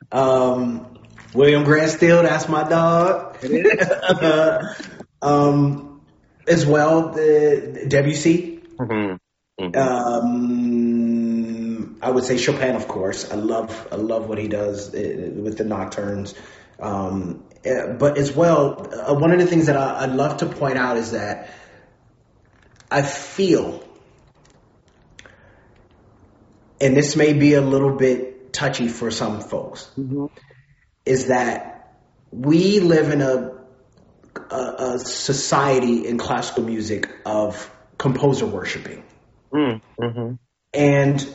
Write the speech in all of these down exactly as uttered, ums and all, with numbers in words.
Um, William Grant Still, that's my dog. It is. um, as well, the Debussy. Mm-hmm. Mm-hmm. Um, I would say Chopin, of course. I love, I love what he does uh, with the nocturnes. Um, uh, but as well, uh, one of the things that I, I'd love to point out is that I feel, and this may be a little bit touchy for some folks, Mm-hmm. is that we live in a, a, a society in classical music of composer worshiping. Mm-hmm. And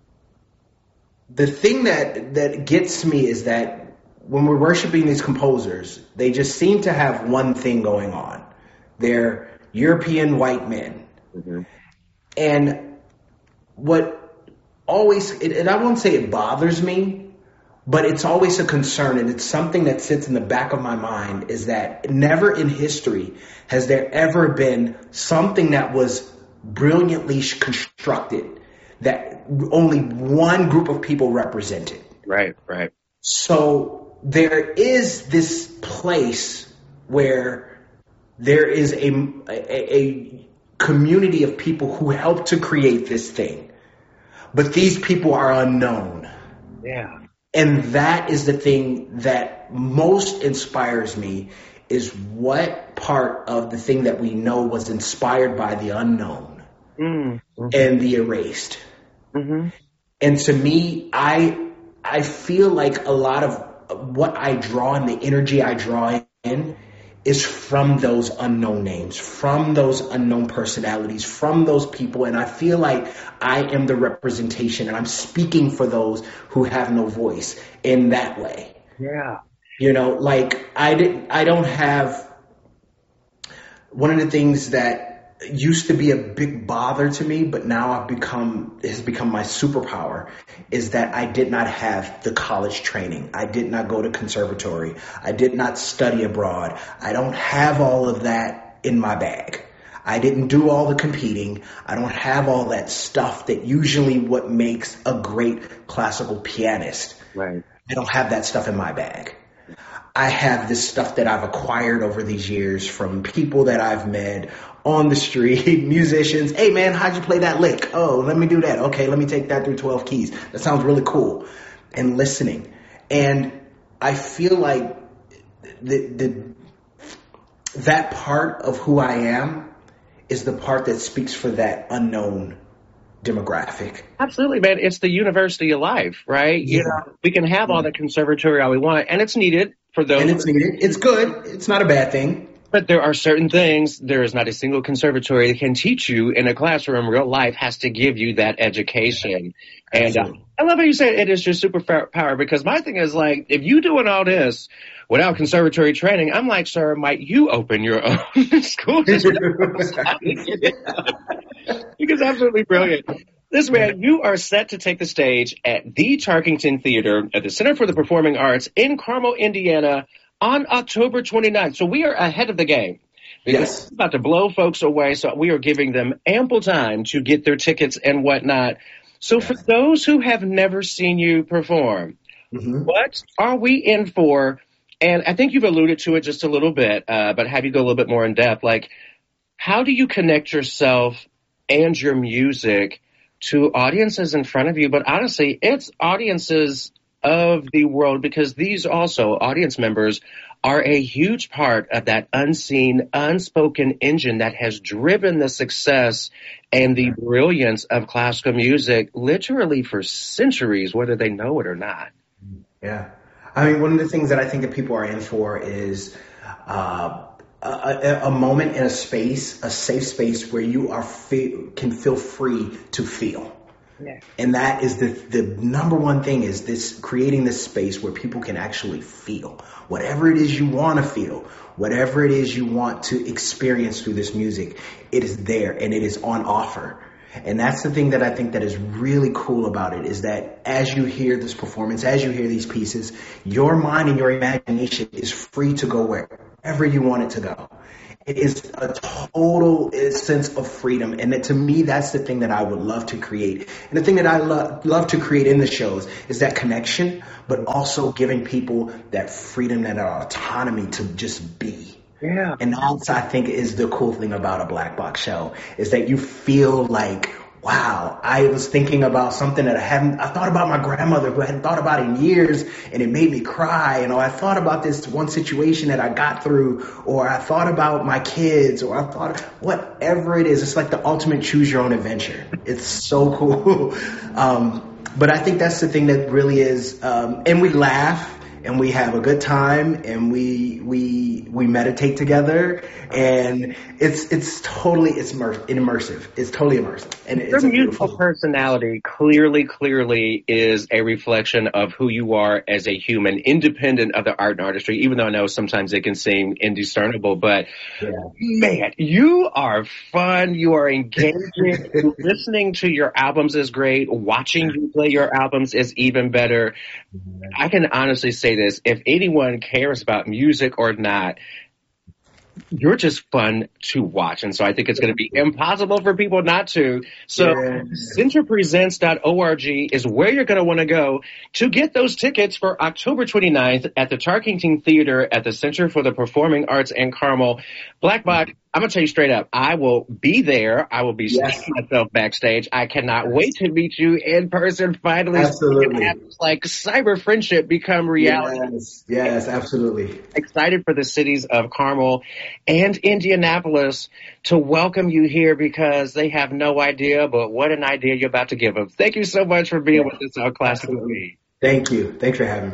the thing that, that gets me is that when we're worshiping these composers, they just seem to have one thing going on. They're European white men. Mm-hmm. And what always, and I won't say it bothers me, but it's always a concern, and it's something that sits in the back of my mind, is that never in history has there ever been something that was brilliantly constructed that only one group of people represented. Right, right. So there is this place where there is a, a, a community of people who helped to create this thing, but these people are unknown. Yeah. And that is the thing that most inspires me, is what part of the thing that we know was inspired by the unknown Mm-hmm. and the erased. Mm-hmm. And to me, I I feel like a lot of what I draw and the energy I draw in is from those unknown names, from those unknown personalities, from those people. And I feel like I am the representation, and I'm speaking for those who have no voice in that way. Yeah. You know, like I didn't, I don't have, one of the things that used to be a big bother to me, but now I've become, has become my superpower, is that I did not have the college training. I did not go to conservatory. I did not study abroad. I don't have all of that in my bag. I didn't do all the competing. I don't have all that stuff that usually what makes a great classical pianist. Right. I don't have that stuff in my bag. I have this stuff that I've acquired over these years from people that I've met on the street, musicians. Hey man, how'd you play that lick? Oh, let me do that. Okay, let me take that through twelve keys. That sounds really cool. And listening. And I feel like the, the, that part of who I am is the part that speaks for that unknown demographic. Absolutely, man. It's the university of life, right? Yeah. You know, we can have all the conservatory all we want, and it's needed for those. And it's needed. It's good. It's not a bad thing. But there are certain things, there is not a single conservatory that can teach you in a classroom. Real life has to give you that education. And uh, I love how you say it is your superpower, because my thing is like, if you doing all this without conservatory training, I'm like, sir, might you open your own school? Because absolutely brilliant. This man, you are set to take the stage at the Tarkington Theater at the Center for the Performing Arts in Carmel, Indiana, on October twenty-ninth. So we are ahead of the game. Because Yes. it's about to blow folks away, so we are giving them ample time to get their tickets and whatnot. So for those who have never seen you perform, Mm-hmm. what are we in for? And I think you've alluded to it just a little bit, uh, but have you go a little bit more in depth? Like, how do you connect yourself and your music to audiences in front of you? But honestly, it's audiences of the world, because these also audience members are a huge part of that unseen, unspoken engine that has driven the success and the brilliance of classical music literally for centuries, whether they know it or not. Yeah. I mean, one of the things that I think that people are in for is uh, a, a, a moment in a space, a safe space where you are fe- can feel free to feel. Yeah. And that is the the number one thing, is this, creating this space where people can actually feel whatever it is you want to feel, whatever it is you want to experience through this music. It is there and it is on offer. And that's the thing that I think that is really cool about it, is that as you hear this performance, as you hear these pieces, your mind and your imagination is free to go wherever you want it to go. it is a total sense of freedom. And that, to me, that's the thing that I would love to create. And the thing that I lo- love to create in the shows is that connection, but also giving people that freedom, that autonomy to just be. Yeah. And that's, I think, is the cool thing about a Black Box show, is that you feel like, wow, I was thinking about something that I haven't, I thought about my grandmother who I hadn't thought about in years, and it made me cry. You know, I thought about this one situation that I got through, or I thought about my kids, or I thought, whatever it is, it's like the ultimate choose your own adventure. It's so cool. um, but I think that's the thing that really is, um, and we laugh. And we have a good time, and we we we meditate together, and it's it's totally it's immer- immersive. It's totally immersive, and it's Your a musical beautiful. personality clearly, clearly is a reflection of who you are as a human, independent of the art and artistry. Even though I know sometimes it can seem indiscernible, but Yeah. man, you are fun. You are engaging. Listening to your albums is great. Watching you play your albums is even better. I can honestly say this: if anyone cares about music or not, you're just fun to watch. And so I think it's going to be impossible for people not to. So Yeah. center presents dot org is where you're going to want to go to get those tickets for October twenty-ninth at the Tarkington Theater at the Center for the Performing Arts in Carmel. Black Box, I'm going to tell you straight up, I will be there. I will be Yes. seeing myself backstage. I cannot wait to meet you in person finally. Absolutely. Have, like, cyber friendship become reality. Yes. Yes. Absolutely. Excited for the cities of Carmel and Indianapolis to welcome you here, because they have no idea, but what an idea you're about to give them. Thank you so much for being with us on Classic with Me. Thank you. Thanks for having me.